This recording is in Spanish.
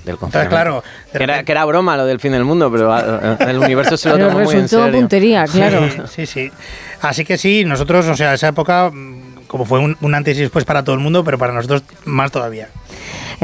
del confinamiento. Claro, que era broma lo del fin del mundo, pero el universo se lo tomó muy en serio. Resultó puntería, claro. Sí. Así que sí, nosotros, o sea, esa época, como fue un antes y después para todo el mundo, pero para nosotros más todavía.